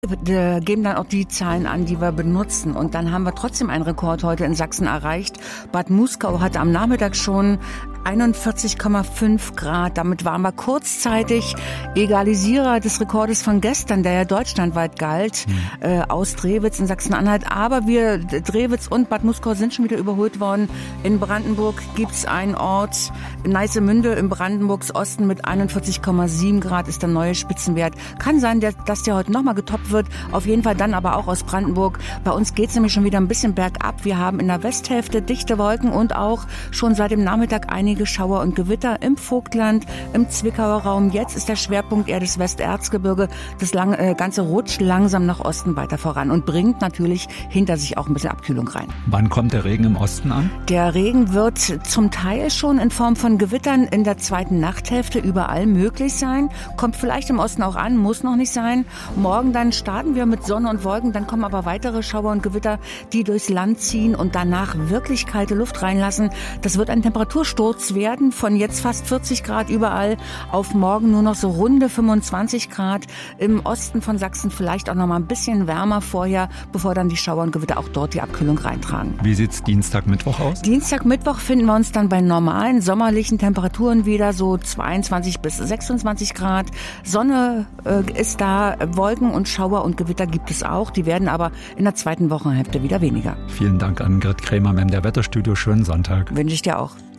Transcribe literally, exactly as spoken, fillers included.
Wir geben dann auch die Zahlen an, die wir benutzen. Und dann haben wir trotzdem einen Rekord heute in Sachsen erreicht. Bad Muskau hatte am Nachmittag schon einundvierzig Komma fünf Grad. Damit waren wir kurzzeitig Egalisierer des Rekordes von gestern, der ja deutschlandweit galt, mhm. äh, aus Drewitz in Sachsen-Anhalt. Aber wir, Drewitz und Bad Muskau sind schon wieder überholt worden. In Brandenburg gibt's einen Ort, Neissemünde im Brandenburgs Osten mit einundvierzig Komma sieben Grad ist der neue Spitzenwert. Kann sein, dass der heute nochmal getoppt wird. Auf jeden Fall dann aber auch aus Brandenburg. Bei uns geht's nämlich schon wieder ein bisschen bergab. Wir haben in der Westhälfte dichte Wolken und auch schon seit dem Nachmittag einige Schauer und Gewitter im Vogtland, im Zwickauer Raum. Jetzt ist der Schwerpunkt eher das Westerzgebirge. Das lang, äh, Ganze rutscht langsam nach Osten weiter voran und bringt natürlich hinter sich auch ein bisschen Abkühlung rein. Wann kommt der Regen im Osten an? Der Regen wird zum Teil schon in Form von Gewittern in der zweiten Nachthälfte überall möglich sein. Kommt vielleicht im Osten auch an, muss noch nicht sein. Morgen dann starten wir mit Sonne und Wolken, dann kommen aber weitere Schauer und Gewitter, die durchs Land ziehen und danach wirklich kalte Luft reinlassen. Das wird ein Temperatursturz werden von jetzt fast vierzig Grad überall auf morgen nur noch so runde fünfundzwanzig Grad. Im Osten von Sachsen vielleicht auch noch mal ein bisschen wärmer vorher, bevor dann die Schauer und Gewitter auch dort die Abkühlung reintragen. Wie sieht's Dienstag, Mittwoch aus? Dienstag, Mittwoch finden wir uns dann bei normalen sommerlichen Temperaturen wieder, so zweiundzwanzig bis sechsundzwanzig Grad. Sonne äh, ist da, Wolken und Schauer und Gewitter gibt es auch. Die werden aber in der zweiten Wochenhälfte wieder weniger. Vielen Dank an Grit Krämer, M D R Wetterstudio. Schönen Sonntag. Wünsche ich dir auch.